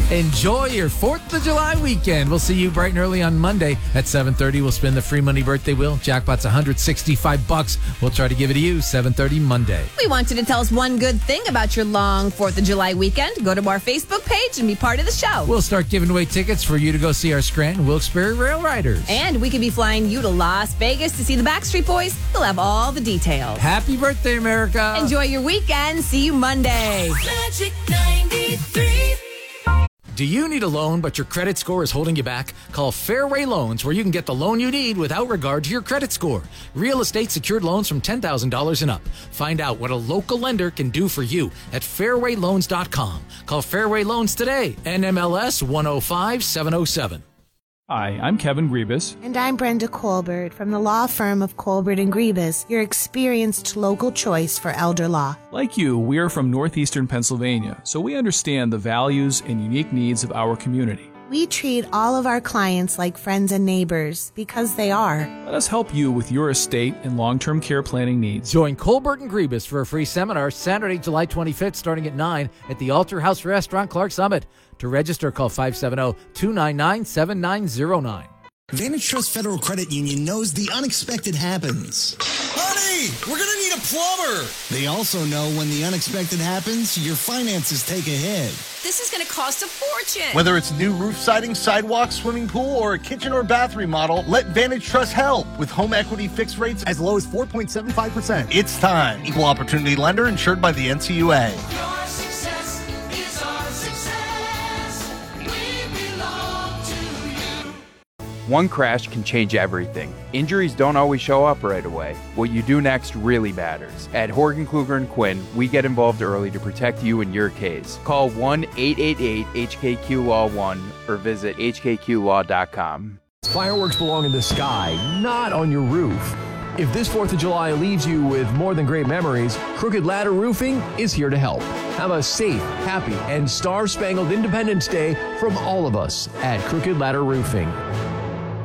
Enjoy your 4th of July weekend. We'll see you bright and early on Monday at 7:30. We'll spin the free money birthday wheel. Jackpot's $165. We'll try to give it to you 7:30 Monday. We want you to tell us one good thing about your long 4th of July weekend. Go to our Facebook page and be part of the show. We'll start giving away tickets for you to go see our Scranton Wilkes-Barre Rail Riders. And we could be flying you to Las Vegas to see the Backstreet Boys. We'll have all the details. Happy birthday, America. Enjoy your weekend. See you Monday. Magic 93. Do you need a loan, but your credit score is holding you back? Call Fairway Loans, where you can get the loan you need without regard to your credit score. Real estate secured loans from $10,000 and up. Find out what a local lender can do for you at fairwayloans.com. Call Fairway Loans today. NMLS 105707. Hi, I'm Kevin Griebus. And I'm Brenda Colbert from the law firm of Colbert & Griebus, your experienced local choice for elder law. Like you, we are from northeastern Pennsylvania, so we understand the values and unique needs of our community. We treat all of our clients like friends and neighbors because they are. Let us help you with your estate and long-term care planning needs. Join Colbert and Griebus for a free seminar Saturday, July 25th, starting at 9 at the Altar House Restaurant, Clark Summit. To register, call 570-299-7909. Vantage Trust Federal Credit Union knows the unexpected happens. Honey, we're going to need a plumber. They also know when the unexpected happens, your finances take a hit. This is going to cost a fortune. Whether it's new roof siding, sidewalk, swimming pool, or a kitchen or bath remodel, let Vantage Trust help with home equity fixed rates as low as 4.75%. It's time. Equal opportunity lender insured by the NCUA. Your success is our success. We belong to you. One crash can change everything. Injuries don't always show up right away. What you do next really matters. At Horgan, Kluger & Quinn, we get involved early to protect you in your case. Call 1-888-HKQ-LAW-1 or visit hkqlaw.com. Fireworks belong in the sky, not on your roof. If this 4th of July leaves you with more than great memories, Crooked Ladder Roofing is here to help. Have a safe, happy, and star-spangled Independence Day from all of us at Crooked Ladder Roofing.